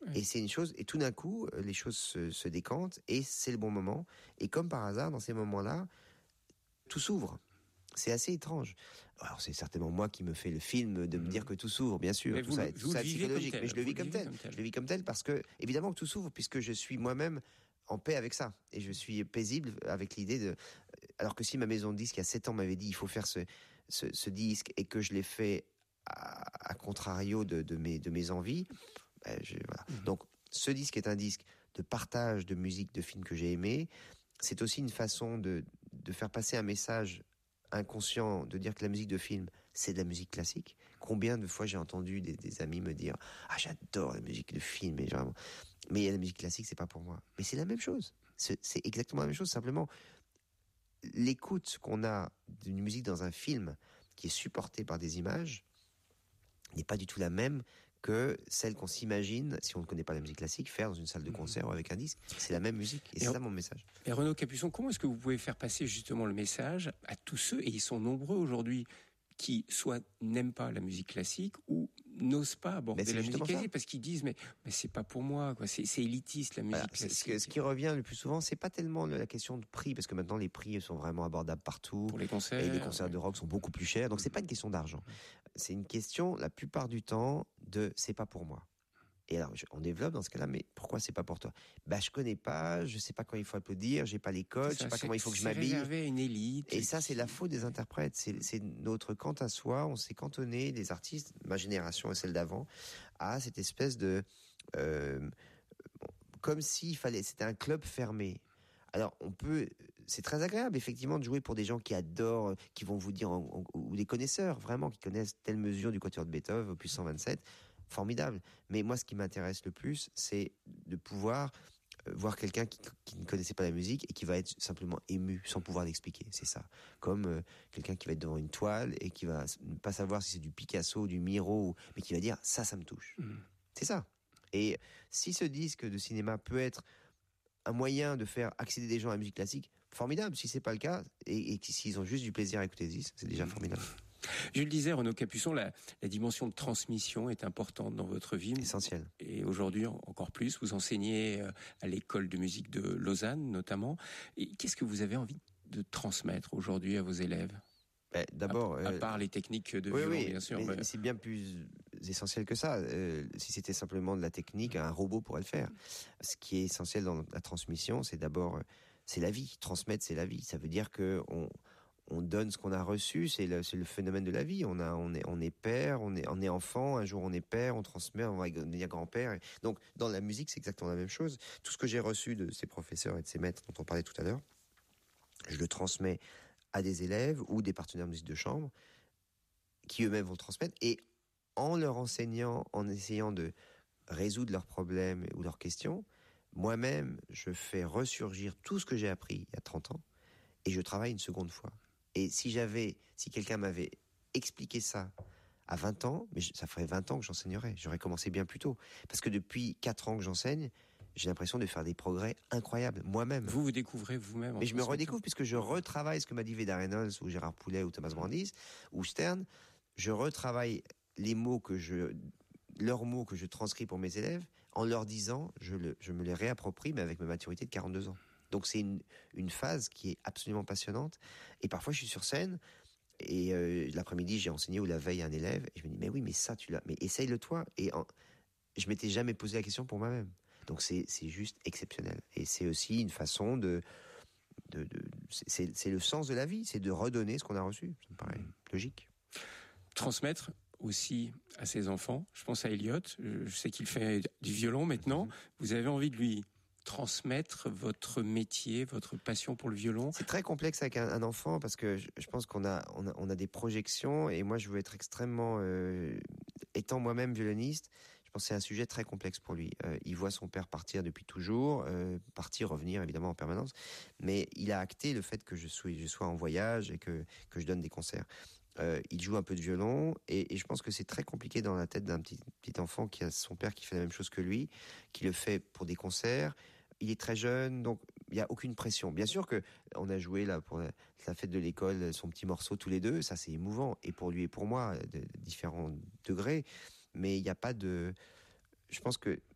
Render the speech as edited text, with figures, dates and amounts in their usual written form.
Et c'est une chose, et tout d'un coup, les choses se décantent, et c'est le bon moment. Et comme par hasard, dans ces moments-là, tout s'ouvre. C'est assez étrange. Alors c'est certainement moi qui me fais le film de me dire que tout s'ouvre, bien sûr. Mais tout ça est psychologique, mais je le vis comme tel. Je le vis comme tel parce que évidemment que tout s'ouvre puisque je suis moi-même en paix avec ça et je suis paisible avec l'idée de. Alors que si ma maison de disque il y a 7 ans m'avait dit il faut faire ce disque et que je l'ai fait à contrario de mes envies, voilà. Donc ce disque est un disque de partage de musique, de films que j'ai aimés. C'est aussi une façon de faire passer un message inconscient, de dire que la musique de film, c'est de la musique classique. Combien de fois j'ai entendu des amis me dire « Ah, j'adore la musique de film, mais la musique classique, c'est pas pour moi. » Mais c'est la même chose. C'est exactement la même chose. Simplement, l'écoute qu'on a d'une musique dans un film qui est supportée par des images n'est pas du tout la même que celle qu'on s'imagine, si on ne connaît pas la musique classique, faire dans une salle de concert ou avec un disque. C'est la même musique, et c'est ça mon message. Et Renaud Capuçon, comment est-ce que vous pouvez faire passer justement le message à tous ceux, et ils sont nombreux aujourd'hui, qui soit n'aiment pas la musique classique ou n'osent pas aborder la musique classique parce qu'ils disent mais c'est pas pour moi, quoi. C'est élitiste la musique classique. Ce qui revient le plus souvent, c'est pas tellement la question de prix, parce que maintenant les prix sont vraiment abordables partout. Pour les concerts. Et les concerts de rock sont beaucoup plus chers, donc c'est pas une question d'argent. C'est une question, la plupart du temps, de c'est pas pour moi. Et alors, on développe dans ce cas-là, mais pourquoi c'est pas pour toi ? Je connais pas, je sais pas quand il faut applaudir, j'ai pas les codes, je sais pas comment il faut que je m'habille. C'est réservé à une élite. Et ça, c'est la faute des interprètes. C'est notre quant à soi, on s'est cantonné, les artistes, ma génération et celle d'avant, à cette espèce de, comme s'il fallait, c'était un club fermé. Alors, c'est très agréable, effectivement, de jouer pour des gens qui adorent, qui vont vous dire, ou des connaisseurs, vraiment, qui connaissent telle mesure du quatuor de Beethoven, opus 127. Formidable. Mais moi, ce qui m'intéresse le plus, c'est de pouvoir voir quelqu'un qui ne connaissait pas la musique et qui va être simplement ému sans pouvoir l'expliquer. C'est ça. Comme quelqu'un qui va être devant une toile et qui va ne pas savoir si c'est du Picasso, du Miro, mais qui va dire ça me touche. C'est ça. Et si ce disque de cinéma peut être un moyen de faire accéder des gens à la musique classique, formidable. Si c'est pas le cas et s'ils ont juste du plaisir à écouter ce disque, c'est déjà formidable. Je le disais, Renaud Capuçon, la dimension de transmission est importante dans votre vie. Essentiel. Et aujourd'hui, encore plus, vous enseignez à l'école de musique de Lausanne, notamment. Et qu'est-ce que vous avez envie de transmettre aujourd'hui à vos élèves ? D'abord, à part les techniques de violon, bien sûr. Mais c'est bien plus essentiel que ça. Si c'était simplement de la technique, un robot pourrait le faire. Ce qui est essentiel dans la transmission, c'est d'abord, c'est la vie. Transmettre, c'est la vie. Ça veut dire que on donne ce qu'on a reçu, c'est le phénomène de la vie. On est père, on est enfant, un jour on est père, on transmet, on va devenir grand-père. Donc, dans la musique, c'est exactement la même chose. Tout ce que j'ai reçu de ces professeurs et de ces maîtres dont on parlait tout à l'heure, je le transmets à des élèves ou des partenaires de musique de chambre qui eux-mêmes vont le transmettre, et en leur enseignant, en essayant de résoudre leurs problèmes ou leurs questions, moi-même, je fais ressurgir tout ce que j'ai appris il y a 30 ans et je travaille une seconde fois. Et si quelqu'un m'avait expliqué ça à 20 ans, mais ça ferait 20 ans que j'enseignerais. J'aurais commencé bien plus tôt. Parce que depuis 4 ans que j'enseigne, j'ai l'impression de faire des progrès incroyables, moi-même. Vous découvrez vous-même. Mais je me redécouvre puisque je retravaille ce que m'a dit Veda Reynolds ou Gérard Poulet ou Thomas Brandis ou Stern. Je retravaille leurs mots que je transcris pour mes élèves en leur disant, je me les réapproprie, mais avec ma maturité de 42 ans. Donc c'est une phase qui est absolument passionnante. Et parfois je suis sur scène et l'après-midi j'ai enseigné ou la veille à un élève et je me dis mais oui, mais ça mais essaye-le toi. Et je m'étais jamais posé la question pour moi-même. Donc c'est juste exceptionnel. Et c'est aussi une façon c'est le sens de la vie, c'est de redonner ce qu'on a reçu. Ça me paraît logique. Transmettre aussi à ses enfants. Je pense à Elliot. Je sais qu'il fait du violon maintenant. Vous avez envie de lui transmettre votre métier, votre passion pour le violon? C'est très complexe avec un enfant parce que je pense qu'on a des projections et moi je veux être extrêmement étant moi-même violoniste, je pense que c'est un sujet très complexe pour lui. Il voit son père partir depuis toujours, partir, revenir évidemment en permanence, mais il a acté le fait que je sois en voyage et que je donne des concerts. Il joue un peu de violon et je pense que c'est très compliqué dans la tête d'un petit enfant qui a son père qui fait la même chose que lui, qui le fait pour des concerts. Il est très jeune, donc il y a aucune pression. Bien sûr que on a joué là pour la fête de l'école son petit morceau tous les deux, ça c'est émouvant et pour lui et pour moi de différents degrés, mais il n'y a pas de. Je pense que